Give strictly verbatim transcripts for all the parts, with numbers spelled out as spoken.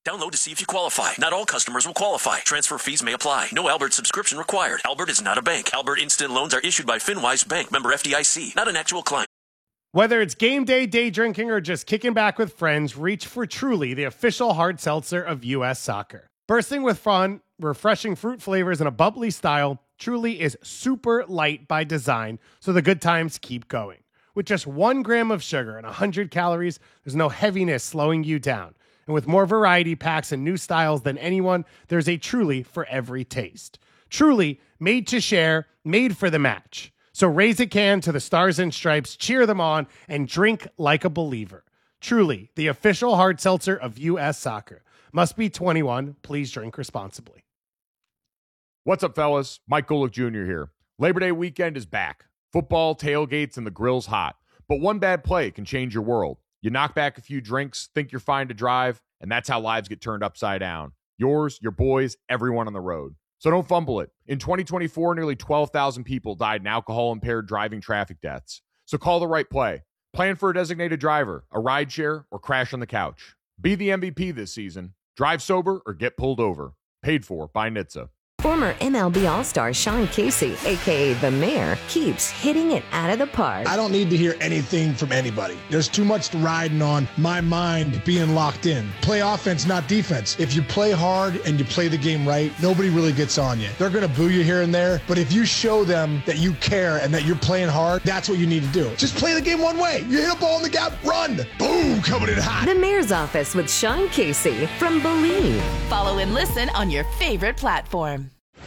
Download to see if you qualify. Not all customers will qualify. Transfer fees may apply. No Albert subscription required. Albert is not a bank. Albert Instant Loans are issued by FinWise Bank, member F D I C, not an actual client. Whether it's game day, day drinking, or just kicking back with friends, reach for Truly, the official hard seltzer of U S Soccer. Bursting with fun, refreshing fruit flavors, and a bubbly style, Truly is super light by design, so the good times keep going. With just one gram of sugar and one hundred calories, there's no heaviness slowing you down. And with more variety packs and new styles than anyone, there's a Truly for every taste. Truly, made to share, made for the match. So raise a can to the Stars and Stripes, cheer them on, and drink like a believer. Truly, the official hard seltzer of U S Soccer. Must be twenty-one. Please drink responsibly. What's up, fellas? Mike Golick Junior here. Labor Day weekend is back. Football, tailgates, and the grill's hot. But one bad play can change your world. You knock back a few drinks, think you're fine to drive, and that's how lives get turned upside down. Yours, your boys, everyone on the road. So don't fumble it. In twenty twenty-four, nearly twelve thousand people died in alcohol-impaired driving traffic deaths. So call the right play. Plan for a designated driver, a rideshare, or crash on the couch. Be the M V P this season. Drive sober or get pulled over. Paid for by N H T S A. Former M L B All-Star Sean Casey, a k a. The Mayor, keeps hitting it out of the park. I don't need to hear anything from anybody. There's too much riding on my mind being locked in. Play offense, not defense. If you play hard and you play the game right, nobody really gets on you. They're going to boo you here and there, but if you show them that you care and that you're playing hard, that's what you need to do. Just play the game one way. You hit a ball in the gap, run. Boom, coming in hot. The Mayor's Office with Sean Casey from Believe. Follow and listen on your favorite platform.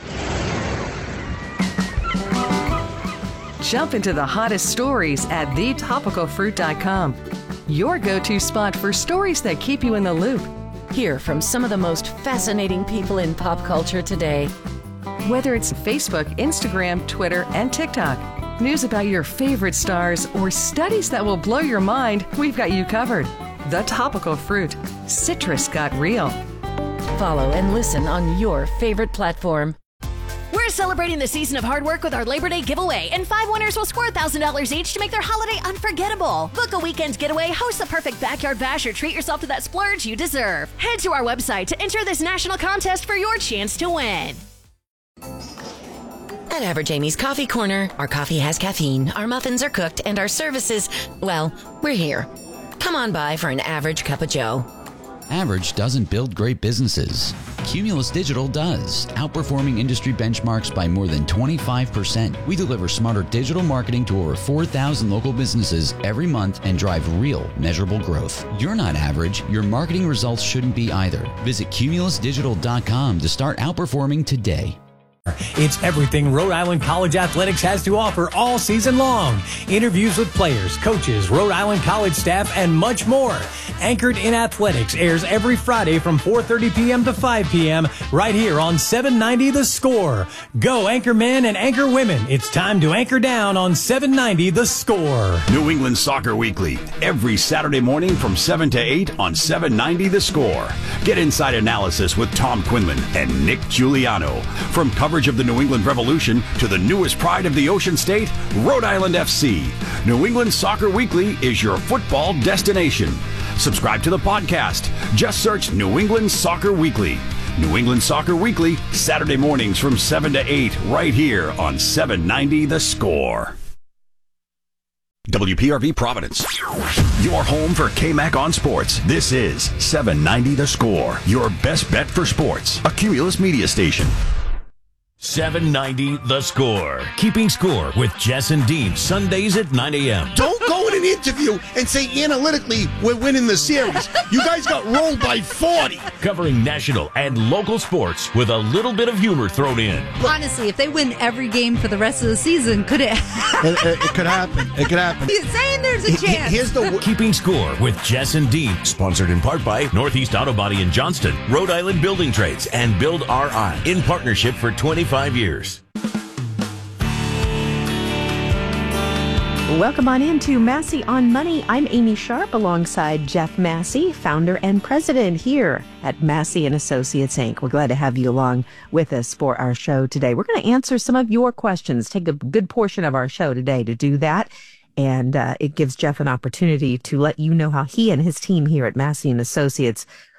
Jump into the hottest stories at the topical fruit dot com. Your go-to spot for stories that keep you in the loop. Hear from some of the most fascinating people in pop culture today. Whether it's Facebook, Instagram, Twitter, and TikTok, news about your favorite stars, or studies that will blow your mind, we've got you covered. The Topical Fruit. Citrus got real. Follow and listen on your favorite platform. We're celebrating the season of hard work with our Labor Day giveaway, and five winners will score one thousand dollars each to make their holiday unforgettable. Book a weekend getaway, host the perfect backyard bash, or treat yourself to that splurge you deserve. Head to our website to enter this national contest for your chance to win. At Average Amy's Coffee Corner, our coffee has caffeine, our muffins are cooked, and our services, well, we're here. Come on by for an average cup of joe. Average doesn't build great businesses. Cumulus Digital does, outperforming industry benchmarks by more than twenty-five percent. We deliver smarter digital marketing to over four thousand local businesses every month and drive real, measurable growth. You're not average. Your marketing results shouldn't be either. Visit cumulus digital dot com to start outperforming today. It's everything Rhode Island College Athletics has to offer all season long. Interviews with players, coaches, Rhode Island College staff, and much more. Anchored in Athletics airs every Friday from four thirty p.m. to five p.m. right here on seven ninety The Score. Go Anchor Men and Anchor Women. It's time to anchor down on seven ninety The Score. New England Soccer Weekly, every Saturday morning from seven to eight on seven ninety The Score. Get inside analysis with Tom Quinlan and Nick Giuliano. From coverage of the New England Revolution to the newest pride of the Ocean State, Rhode Island F C. New England Soccer Weekly is your football destination. Subscribe to the podcast. Just search New England Soccer Weekly. New England Soccer Weekly, Saturday mornings from seven to eight, right here on seven ninety The Score. W P R V Providence, your home for K M A C on sports. This is seven ninety The Score, your best bet for sports. A Cumulus media station. seven ninety The Score. Keeping score with Jess and Dean, Sundays at nine a.m. Don't go in an interview and say analytically we're winning the series. You guys got rolled by forty. Covering national and local sports with a little bit of humor thrown in. Honestly, if they win every game for the rest of the season, could it it, it, it could happen. It could happen. He's saying there's a chance. Here's the Keeping Score with Jess and Dean. Sponsored in part by Northeast Auto Body in Johnston, Rhode Island Building Trades, and Build R I. In partnership for twenty-five years. Welcome on into Massey on Money. I'm Amy Sharp alongside Jeff Massey, founder and president here at Massey and Associates, Incorporated. We're glad to have you along with us for our show today. We're going to answer some of your questions, take a good portion of our show today to do that. And uh, it gives Jeff an opportunity to let you know how he and his team here at Massey and Associates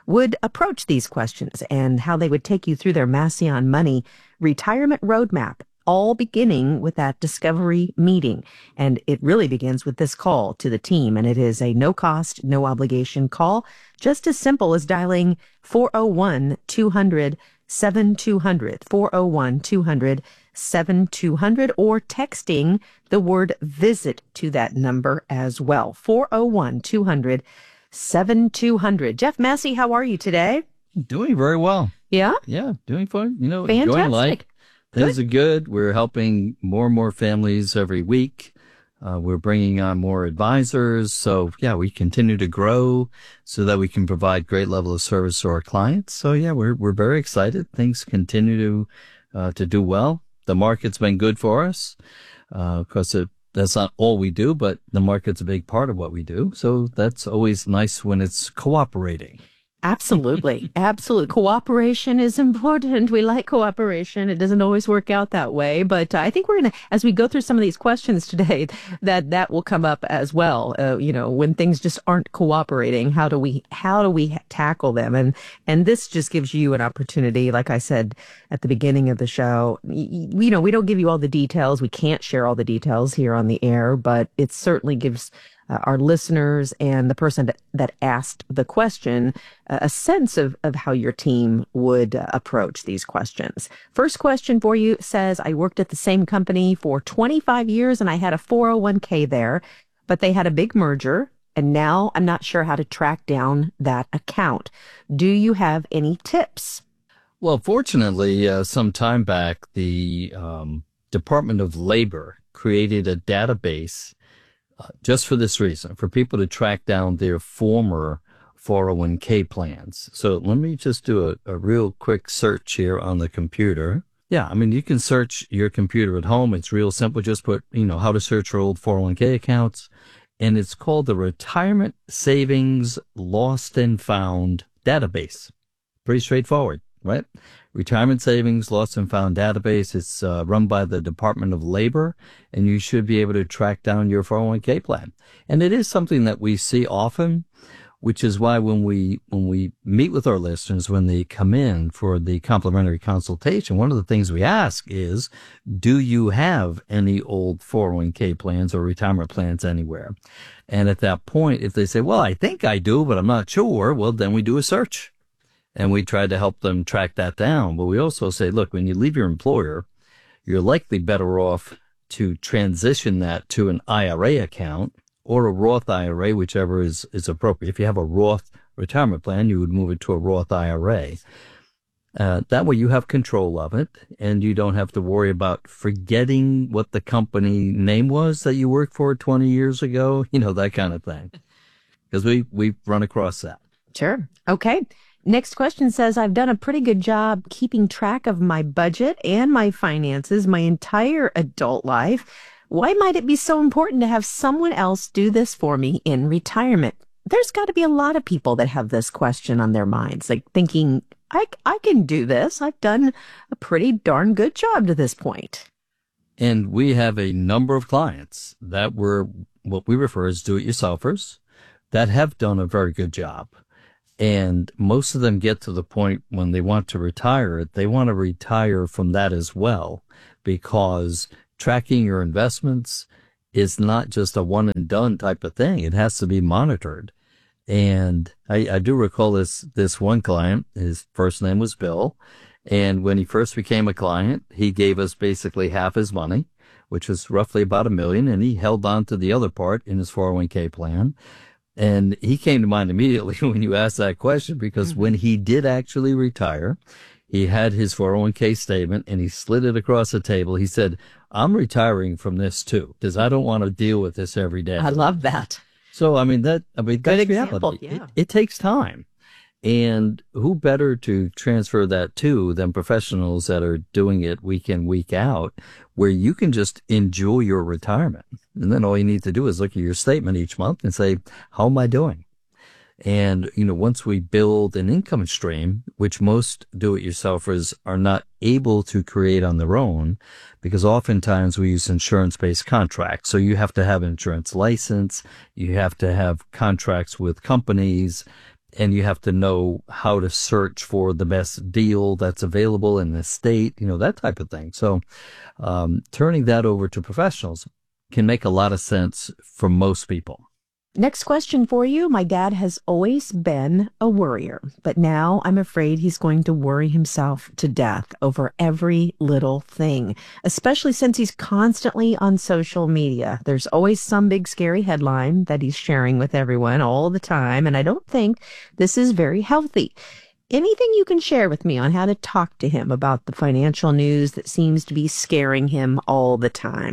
would approach these questions and how they would take you through their Massey on Money retirement roadmap, all beginning with that discovery meeting. And it really begins with this call to the team. And it is a no cost, no obligation call, just as simple as dialing four oh one, two hundred, seven two hundred, four oh one, two hundred, seven two hundred, or texting the word visit to that number as well. four oh one, two hundred, seven two hundred. Jeff Massey, how are you today? Doing very well. Yeah? Yeah, doing fine. You know, Fantastic. enjoying life. Things are good. We're helping more and more families every week. Uh, we're bringing on more advisors. So, yeah, we continue to grow so that we can provide great level of service to our clients. So, yeah, we're we're very excited. Things continue to uh, to do well. The market's been good for us because uh, that's not all we do, but the market's a big part of what we do. So that's always nice when it's cooperating. Absolutely. Absolutely. Cooperation is important. We like cooperation. It doesn't always work out that way, but uh, I think we're going to, as we go through some of these questions today, that that will come up as well. Uh, you know, when things just aren't cooperating, how do we, how do we tackle them? And, and this just gives you an opportunity. Like I said at the beginning of the show, you, you know, we don't give you all the details. We can't share all the details here on the air, but it certainly gives Uh, our listeners and the person that, that asked the question uh, a sense of, of how your team would uh, approach these questions. First question for you says, I worked at the same company for twenty-five years and I had a four oh one k there, but they had a big merger and now I'm not sure how to track down that account. Do you have any tips? Well, fortunately, uh, some time back, the um, Department of Labor created a database Uh, just for this reason, for people to track down their former four oh one k plans. So let me just do a, a real quick search here on the computer. Yeah, I mean, you can search your computer at home. It's real simple. Just put, you know, how to search for old four oh one k accounts. And it's called the Retirement Savings Lost and Found Database. Pretty straightforward, right? Retirement Savings Lost and Found Database. It's uh, run by the Department of Labor, and you should be able to track down your four oh one k plan. And it is something that we see often, which is why when we when we meet with our listeners, when they come in for the complimentary consultation, one of the things we ask is, do you have any old four oh one k plans or retirement plans anywhere? And at that point, if they say, well, I think I do, but I'm not sure, well, then we do a search. And we try to help them track that down. But we also say, look, when you leave your employer, you're likely better off to transition that to an I R A account or a Roth I R A, whichever is, is appropriate. If you have a Roth retirement plan, you would move it to a Roth I R A. Uh, that way you have control of it, and you don't have to worry about forgetting what the company name was that you worked for twenty years ago, you know, that kind of thing. Because we, we've run across that. Sure. Okay. Next question says, I've done a pretty good job keeping track of my budget and my finances my entire adult life. Why might it be so important to have someone else do this for me in retirement? There's got to be a lot of people that have this question on their minds, like thinking, I, I can do this. I've done a pretty darn good job to this point. And we have a number of clients that were what we refer as do-it-yourselfers that have done a very good job. And most of them get to the point when they want to retire, they want to retire from that as well, because tracking your investments is not just a one and done type of thing. It has to be monitored. And I, I do recall this, this one client, his first name was Bill. And when he first became a client, he gave us basically half his money, which was roughly about a million. And he held on to the other part in his four oh one k plan. And he came to mind immediately when you asked that question, because mm-hmm. when he did actually retire, he had his four oh one k statement and he slid it across the table. He said, I'm retiring from this too, because I don't want to deal with this every day. I love that. So, I mean, that, I mean, good that's example. reality. Yeah. It, it takes time. And who better to transfer that to than professionals that are doing it week in, week out, where you can just enjoy your retirement. And then all you need to do is look at your statement each month and say, how am I doing? And, you know, once we build an income stream, which most do-it-yourselfers are not able to create on their own, because oftentimes we use insurance-based contracts. So you have to have an insurance license. You have to have contracts with companies. and you have to know how to search for the best deal that's available in the state, you know, that type of thing. So um, turning that over to professionals can make a lot of sense for most people. Next question for you. My dad has always been a worrier, but now I'm afraid he's going to worry himself to death over every little thing, especially since he's constantly on social media. There's always some big scary headline that he's sharing with everyone all the time, and I don't think this is very healthy. Anything you can share with me on how to talk to him about the financial news that seems to be scaring him all the time?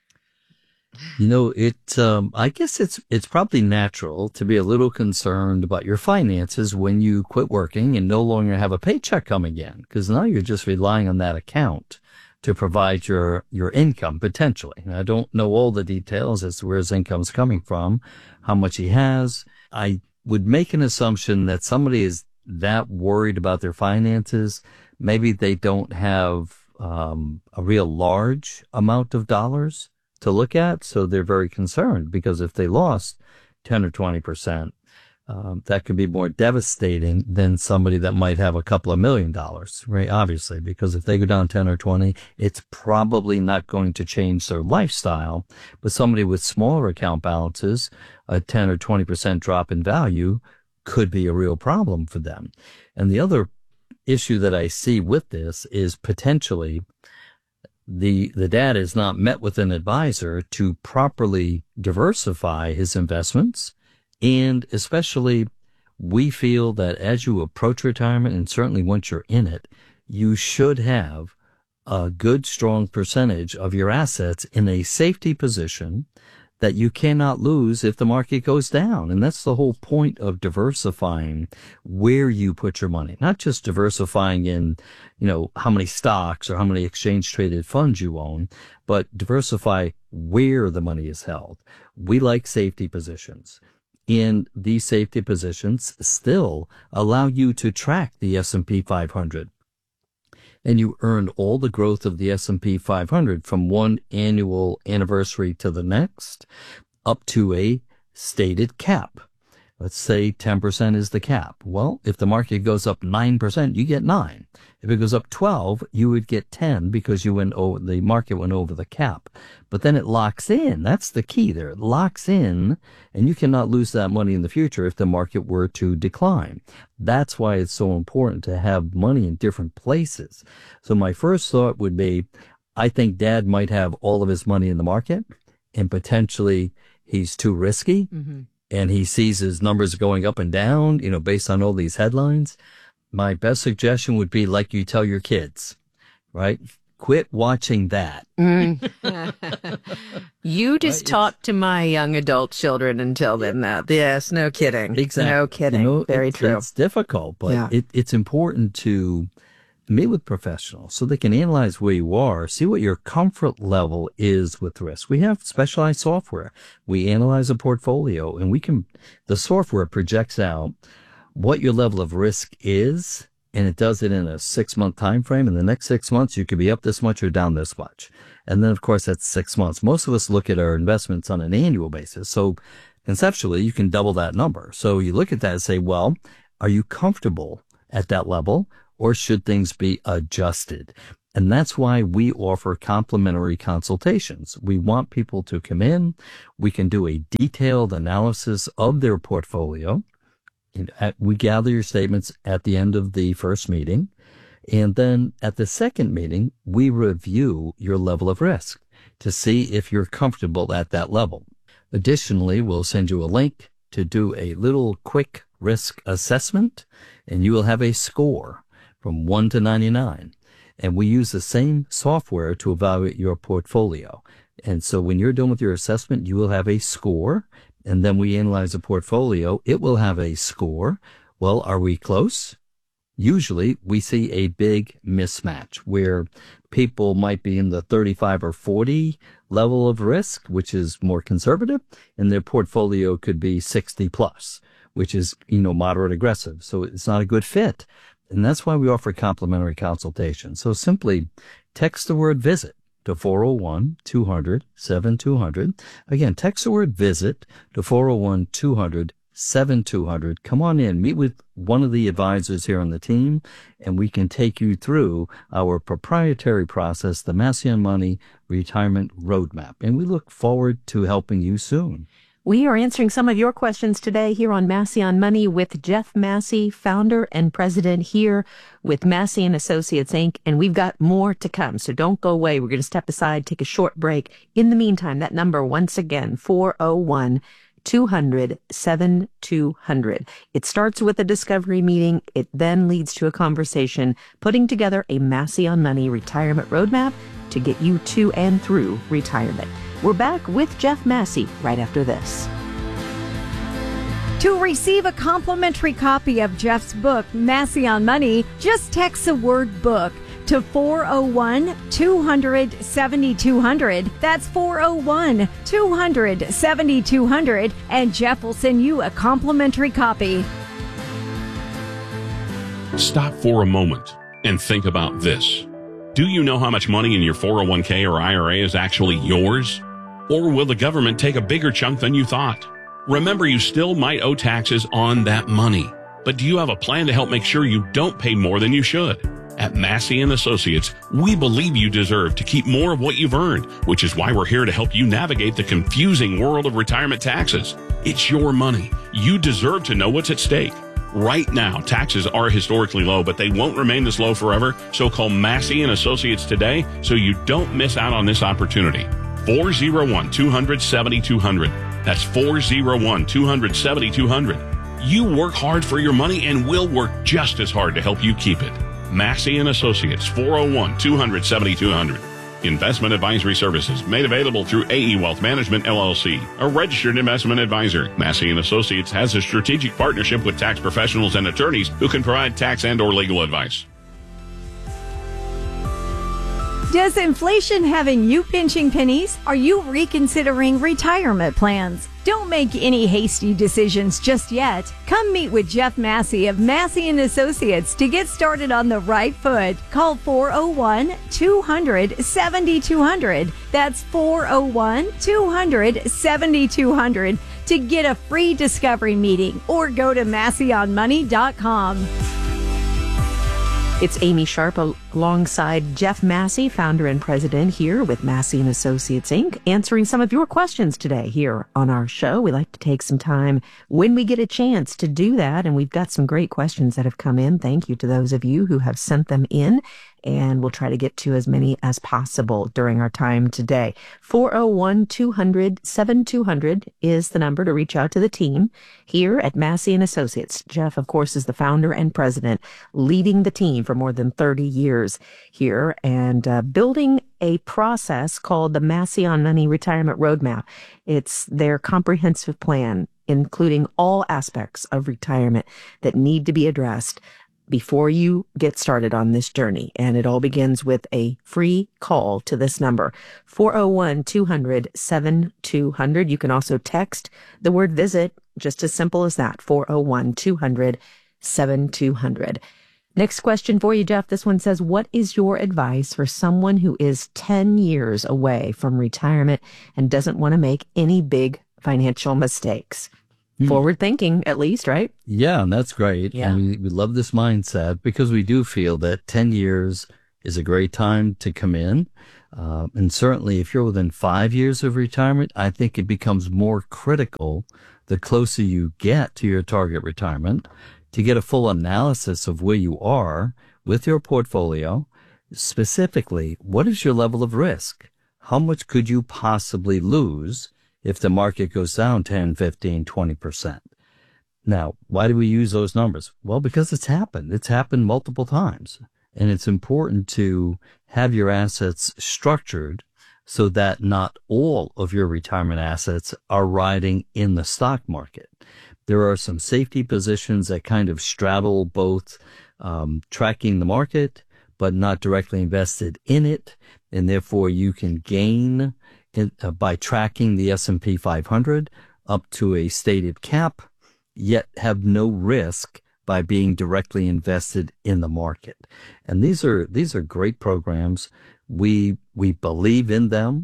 You know, it, um, I guess it's, it's probably natural to be a little concerned about your finances when you quit working and no longer have a paycheck coming in, because now you're just relying on that account to provide your, your income potentially. And I don't know all the details as to where his income's coming from, how much he has. I would make an assumption that somebody is that worried about their finances. Maybe they don't have, um, a real large amount of dollars to look at, so they're very concerned, because if they lost ten or twenty percent, um, that could be more devastating than somebody that might have a couple of million dollars, right? Obviously, because if they go down ten or twenty, it's probably not going to change their lifestyle. But somebody with smaller account balances, a ten or twenty percent drop in value could be a real problem for them. And the other issue that I see with this is potentially The, the dad has not met with an advisor to properly diversify his investments. And especially, we feel that as you approach retirement, and certainly once you're in it, you should have a good, strong percentage of your assets in a safety position that you cannot lose if the market goes down. And that's the whole point of diversifying where you put your money, not just diversifying in, you know, how many stocks or how many exchange traded funds you own, but diversify where the money is held. We like safety positions. And these safety positions still allow you to track the S and P five hundred. And you earn all the growth of the S and P five hundred from one annual anniversary to the next up to a stated cap. Let's say ten percent is the cap. Well, if the market goes up nine percent, you get nine. If it goes up twelve, you would get ten because you went over, the market went over the cap. But then it locks in. That's the key there. It locks in, and you cannot lose that money in the future if the market were to decline. That's why it's so important to have money in different places. So my first thought would be, I think dad might have all of his money in the market, and potentially he's too risky. Mm-hmm. And he sees his numbers going up and down, you know, based on all these headlines. My best suggestion would be like you tell your kids, right? Quit watching that. Mm. You just right? talk it's, to my young adult children and tell them that. Yes, no kidding. Exactly. No kidding. You know, Very it's, true. It's difficult, but yeah. it, it's important to meet with professionals so they can analyze where you are, see what your comfort level is with risk. We have specialized software. We analyze a portfolio, and we can, the software projects out what your level of risk is, and it does it in a six month time frame. In the next six months, you could be up this much or down this much. And then, of course, that's six months. Most of us look at our investments on an annual basis. So conceptually, you can double that number. So you look at that and say, well, are you comfortable at that level? Or should things be adjusted? And that's why we offer complimentary consultations. We want people to come in. We can do a detailed analysis of their portfolio. We gather your statements at the end of the first meeting. And then at the second meeting, we review your level of risk to see if you're comfortable at that level. Additionally, we'll send you a link to do a little quick risk assessment, and you will have a score from one to ninety-nine. And we use the same software to evaluate your portfolio. And so when you're done with your assessment, you will have a score. And then we analyze the portfolio. It will have a score. Well, are we close? Usually we see a big mismatch where people might be in the thirty-five or forty level of risk, which is more conservative, and their portfolio could be sixty plus, which is, you know, moderate aggressive. So it's not a good fit. And that's why we offer complimentary consultation. So simply text the word visit to four oh one, two hundred, seventy-two hundred. Again, text the word visit to four oh one, two hundred, seven two hundred. Come on in, meet with one of the advisors here on the team, and we can take you through our proprietary process, the Massey on Money Retirement Roadmap. And we look forward to helping you soon. We are answering some of your questions today here on Massey on Money with Jeff Massey, founder and president here with Massey and Associates, Incorporated. And we've got more to come, so don't go away. We're going to step aside, take a short break. In the meantime, that number, once again, four oh one, two hundred, seventy-two hundred. It starts with a discovery meeting. It then leads to a conversation, putting together a Massey on Money retirement roadmap to get you to and through retirement. We're back with Jeff Massey right after this. To receive a complimentary copy of Jeff's book, Massey on Money, just text the word book to four oh one, two hundred, seventy-two hundred. That's four oh one, two hundred, seventy-two hundred, and Jeff will send you a complimentary copy. Stop for a moment and think about this. Do you know how much money in your four oh one k or I R A is actually yours? Or will the government take a bigger chunk than you thought? Remember, you still might owe taxes on that money. But do you have a plan to help make sure you don't pay more than you should? At Massey and Associates, we believe you deserve to keep more of what you've earned, which is why we're here to help you navigate the confusing world of retirement taxes. It's your money. You deserve to know what's at stake. Right now, taxes are historically low, but they won't remain this low forever. So call Massey and Associates today so you don't miss out on this opportunity. four oh one, two hundred, seventy-two hundred. That's four oh one, two hundred, seventy-two hundred. You work hard for your money and we'll work just as hard to help you keep it. Massey and Associates, four oh one, two hundred, seventy-two hundred. Investment advisory services made available through A E Wealth Management, L L C, a registered investment advisor. Massey and Associates has a strategic partnership with tax professionals and attorneys who can provide tax and or legal advice. Does inflation having you pinching pennies? Are you reconsidering retirement plans? Don't make any hasty decisions just yet. Come meet with Jeff Massey of Massey and Associates to get started on the right foot. Call four oh one, two hundred, seventy-two hundred. That's four oh one, two hundred, seventy-two hundred to get a free discovery meeting or go to massey on money dot com. It's Amy Sharp alongside Jeff Massey, founder and president here with Massey and Associates, Incorporated, answering some of your questions today here on our show. We like to take some time when we get a chance to do that, and we've got some great questions that have come in. Thank you to those of you who have sent them in, and we'll try to get to as many as possible during our time today. four oh one, two hundred, seventy-two hundred is the number to reach out to the team here at Massey and Associates. Jeff, of course, is the founder and president, leading the team for more than thirty years here and uh, building a process called the Massey on Money Retirement Roadmap. It's their comprehensive plan, including all aspects of retirement that need to be addressed before you get started on this journey. And it all begins with a free call to this number, four oh one, two hundred, seventy-two hundred. You can also text the word visit, just as simple as that, four oh one, two hundred, seventy-two hundred. Next question for you, Jeff. This one says, what is your advice for someone who is ten years away from retirement and doesn't want to make any big financial mistakes? Forward thinking, at least, right? Yeah, and that's great. Yeah. And we, we love this mindset because we do feel that ten years is a great time to come in. Uh, and certainly if you're within five years of retirement, I think it becomes more critical the closer you get to your target retirement to get a full analysis of where you are with your portfolio. Specifically, what is your level of risk? How much could you possibly lose if the market goes down ten, fifteen, twenty percent? Now, why do we use those numbers? Well, because it's happened. It's happened multiple times. And it's important to have your assets structured so that not all of your retirement assets are riding in the stock market. There are some safety positions that kind of straddle both um, tracking the market, but not directly invested in it. And therefore, you can gain in, uh, by tracking the S and P five hundred up to a stated cap, yet have no risk by being directly invested in the market. And these are these are great programs. We we believe in them.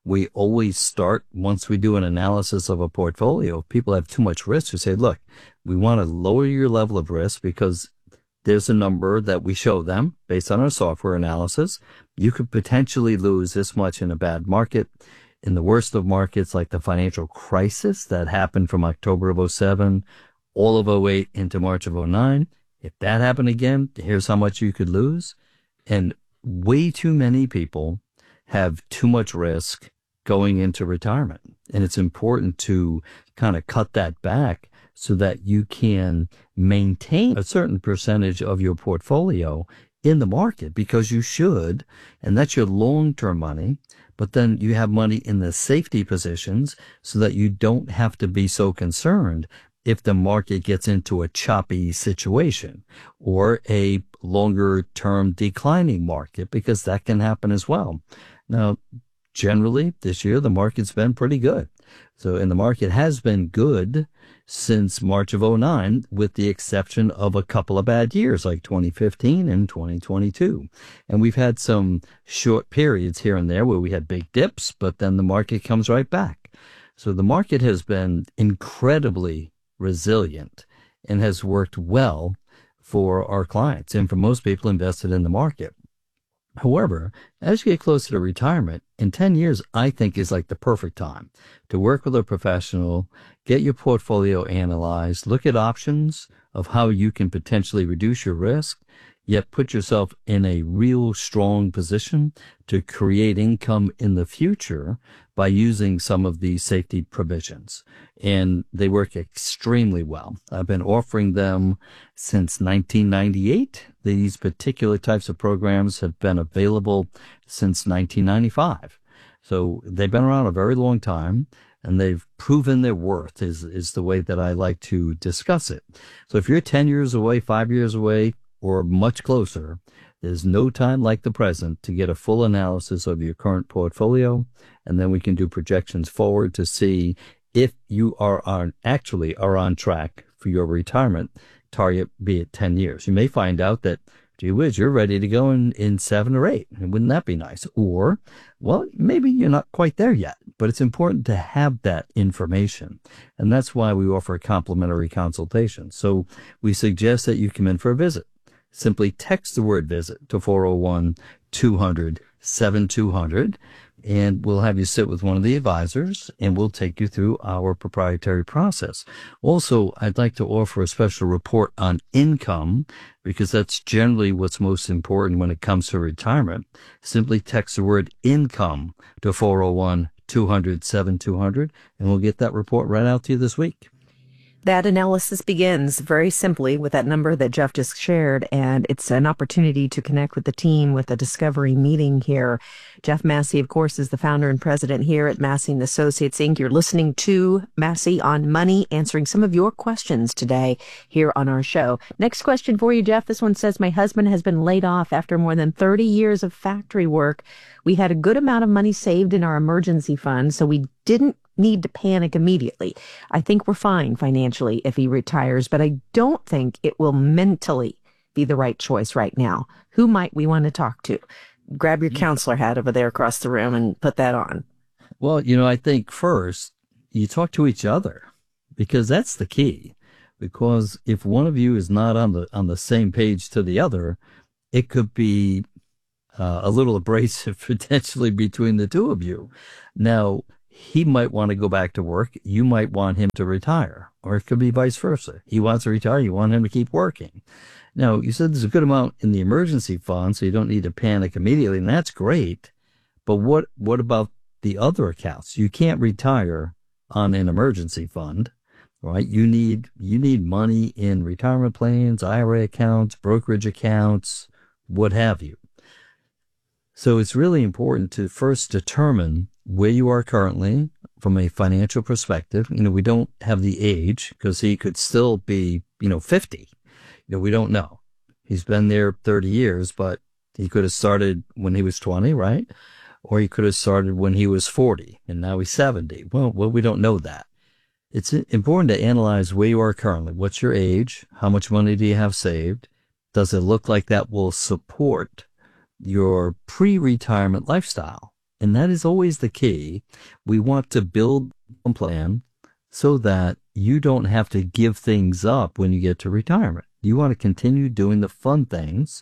we always start, once we do an analysis of a portfolio, if people have too much risk, we say, look, we want to lower your level of risk because there's a number that we show them based on our software analysis. You could potentially lose this much in a bad market. In the worst of markets, like the financial crisis that happened from October of oh seven, all of oh eight into March of oh nine, if that happened again, here's how much you could lose. And way too many people have too much risk going into retirement. And it's important to kind of cut that back so that you can maintain a certain percentage of your portfolio in the market, because you should, and that's your long-term money. But then you have money in the safety positions so that you don't have to be so concerned if the market gets into a choppy situation or a longer-term declining market, because that can happen as well. Now, generally, this year, the market's been pretty good. So, and the market has been good since March of oh nine, with the exception of a couple of bad years like twenty fifteen and twenty twenty-two. And we've had some short periods here and there where we had big dips, but then the market comes right back. So the market has been incredibly resilient and has worked well for our clients and for most people invested in the market. However, as you get closer to retirement, in ten years, I think is like the perfect time to work with a professional, get your portfolio analyzed, look at options of how you can potentially reduce your risk, yet put yourself in a real strong position to create income in the future by using some of these safety provisions. And they work extremely well. I've been offering them since nineteen ninety-eight. These particular types of programs have been available since nineteen ninety-five. So they've been around a very long time, and they've proven their worth is, is the way that I like to discuss it. So if you're ten years away, five years away, or much closer, there's no time like the present to get a full analysis of your current portfolio, and then we can do projections forward to see if you are on, actually are on track for your retirement target, be it ten years. You may find out that, gee whiz, you're ready to go in, in seven or eight. Wouldn't that be nice? Or, well, maybe you're not quite there yet, but it's important to have that information. And that's why we offer a complimentary consultation. So we suggest that you come in for a visit. Simply text the word visit to four oh one, two hundred, seventy-two hundred, and we'll have you sit with one of the advisors, and we'll take you through our proprietary process. Also, I'd like to offer a special report on income, because that's generally what's most important when it comes to retirement. Simply text the word income to four oh one, two hundred, seventy-two hundred, and we'll get that report right out to you this week. That analysis begins very simply with that number that Jeff just shared, and it's an opportunity to connect with the team with a discovery meeting here. Jeff Massey, of course, is the founder and president here at Massey and Associates, Incorporated. You're listening to Massey on Money, answering some of your questions today here on our show. Next question for you, Jeff. This one says, my husband has been laid off after more than thirty years of factory work. We had a good amount of money saved in our emergency fund, so we didn't need to panic immediately. I think we're fine financially if he retires, but I don't think it will mentally be the right choice right now. Who might we want to talk to? Grab your counselor hat over there across the room and put that on. Well, you know, I think first you talk to each other, because that's the key. Because if one of you is not on the on the same page to the other, it could be uh, a little abrasive potentially between the two of you. Now, he might want to go back to work. You might want him to retire, or it could be vice versa. He wants to retire. You want him to keep working. Now, you said there's a good amount in the emergency fund, so you don't need to panic immediately, and that's great. But what, what about the other accounts? You can't retire on an emergency fund, right? You need, you need money in retirement plans, I R A accounts, brokerage accounts, what have you. So it's really important to first determine where you are currently from a financial perspective. You know, we don't have the age, because he could still be, you know, fifty. You know, we don't know. He's been there thirty years, but he could have started when he was twenty, right? Or he could have started when he was forty, and now he's seventy. Well, well, we don't know that. It's important to analyze where you are currently. What's your age? How much money do you have saved? Does it look like that will support your pre-retirement lifestyle? And that is always the key. We want to build a plan so that you don't have to give things up when you get to retirement. You want to continue doing the fun things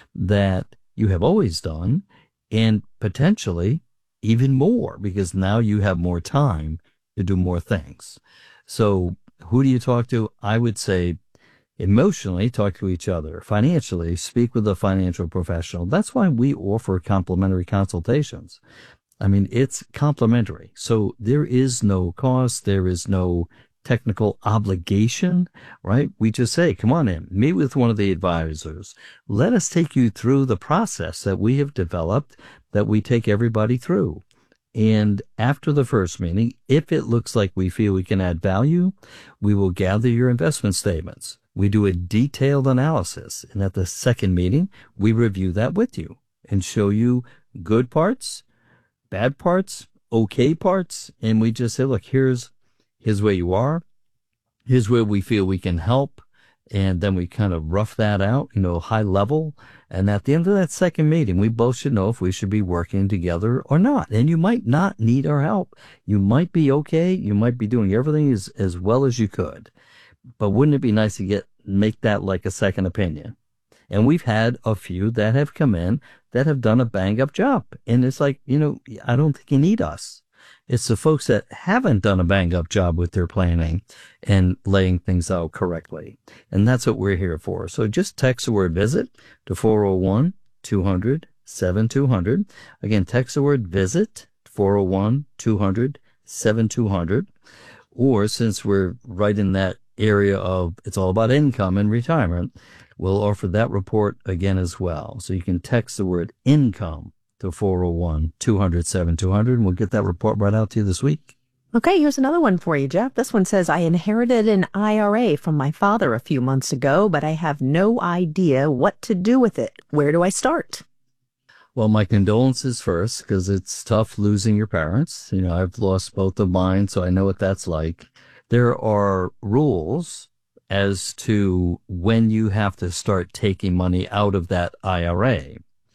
that you have always done, and potentially even more, because now you have more time to do more things. So who do you talk to? I would say emotionally, talk to each other. Financially, speak with a financial professional. That's why we offer complimentary consultations. I mean, it's complimentary. So there is no cost. There is no technical obligation, right? We just say, come on in, meet with one of the advisors. Let us take you through the process that we have developed, that we take everybody through. And after the first meeting, if it looks like we feel we can add value, we will gather your investment statements. We do a detailed analysis. And at the second meeting, we review that with you and show you good parts, bad parts, okay parts. And we just say, look, here's Here's where you are. Here's where we feel we can help. And then we kind of rough that out, you know, high level. And at the end of that second meeting, we both should know if we should be working together or not. And you might not need our help. You might be okay. You might be doing everything as, as well as you could. But wouldn't it be nice to get, make that like a second opinion? And we've had a few that have come in that have done a bang up job. And it's like, you know, I don't think you need us. It's the folks that haven't done a bang-up job with their planning and laying things out correctly. And that's what we're here for. So just text the word VISIT to four oh one, two hundred, seventy-two hundred. Again, text the word VISIT, four oh one, two hundred, seventy-two hundred. Or since we're right in that area of it's all about income and retirement, we'll offer that report again as well. So you can text the word income to four oh one, two hundred, seventy-two hundred, and we'll get that report right out to you this week. Okay, here's another one for you, Jeff. This one says, I inherited an I R A from my father a few months ago, but I have no idea what to do with it. Where do I start? Well, my condolences first, because it's tough losing your parents. You know, I've lost both of mine, so I know what that's like. There are rules as to when you have to start taking money out of that I R A.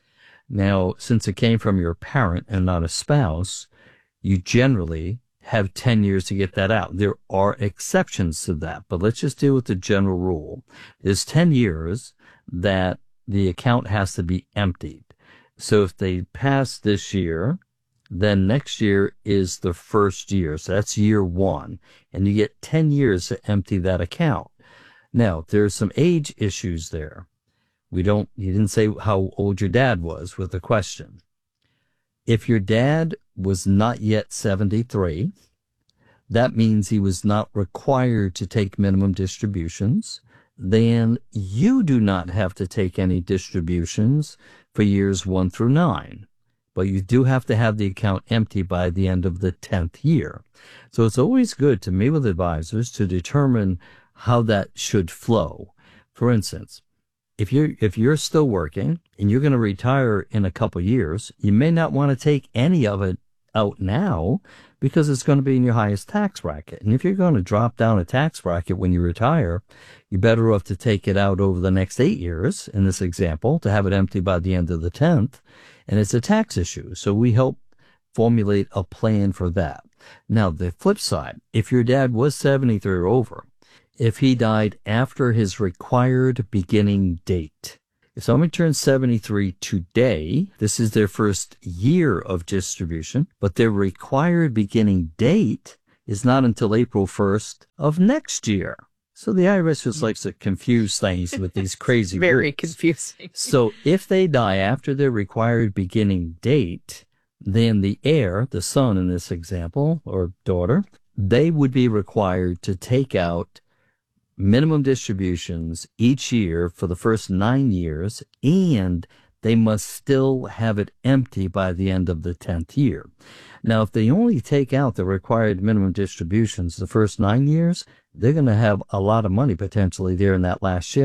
Now, since it came from your parent and not a spouse, you generally have ten years to get that out. There are exceptions to that, but let's just deal with the general rule. There's ten years that the account has to be emptied. So if they pass this year, then next year is the first year. So that's year one, and you get ten years to empty that account. Now, there's some age issues there. We don't, you didn't say how old your dad was with the question. If your dad was not yet seventy-three, that means he was not required to take minimum distributions. Then you do not have to take any distributions for years one through nine. But you do have to have the account empty by the end of the tenth year. So it's always good to meet with advisors to determine how that should flow. For instance, If you're, if you're still working and you're going to retire in a couple of years, you may not want to take any of it out now because it's going to be in your highest tax bracket. And if you're going to drop down a tax bracket when you retire, you're better off to take it out over the next eight years, in this example, to have it empty by the end of the tenth. And it's a tax issue. So we help formulate a plan for that. Now, the flip side, if your dad was seventy-three or over, if he died after his required beginning date. If someone turns seventy-three today, this is their first year of distribution, but their required beginning date is not until April first of next year. So the I R S just likes to confuse things with these crazy Very rules. confusing. So if they die after their required beginning date, then the heir, the son in this example, or daughter, they would be required to take out minimum distributions each year for the first nine years, and they must still have it empty by the end of the tenth year. Now, if they only take out the required minimum distributions the first nine years, they're going to have a lot of money potentially there in that last year.